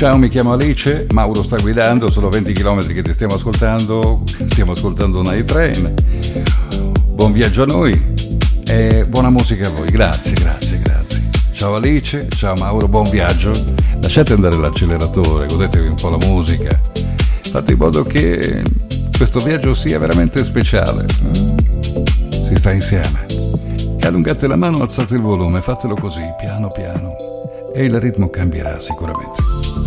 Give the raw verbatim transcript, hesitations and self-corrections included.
Ciao, mi chiamo Alice, Mauro sta guidando, sono venti chilometri che ti stiamo ascoltando, stiamo ascoltando Night Train. Buon viaggio a noi e buona musica a voi, grazie, grazie, grazie. Ciao Alice, ciao Mauro, buon viaggio. Lasciate andare l'acceleratore, godetevi un po' la musica. Fate in modo che questo viaggio sia veramente speciale. Si sta insieme. E allungate la mano, alzate il volume, fatelo così, piano piano. E il ritmo cambierà sicuramente.